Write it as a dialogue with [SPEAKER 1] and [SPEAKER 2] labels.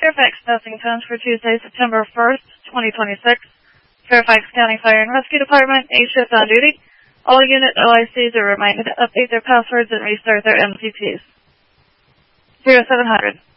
[SPEAKER 1] Fairfax testing tones for Tuesday, September 1st, 2026. Fairfax County Fire and Rescue Department, 8 shift on duty. All unit OICs are reminded to update their passwords and restart their MCPs. 0700.